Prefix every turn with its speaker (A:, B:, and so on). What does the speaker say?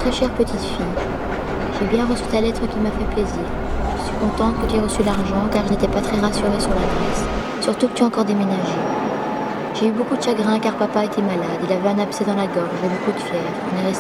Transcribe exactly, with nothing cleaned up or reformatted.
A: très chère petite fille. J'ai bien reçu ta lettre qui m'a fait plaisir. Je suis contente que tu aies reçu l'argent car je n'étais pas très rassurée sur l'adresse. Surtout que tu as encore déménagé. J'ai eu beaucoup de chagrin car papa était malade, il avait un abcès dans la gorge et beaucoup de fièvre. On est resté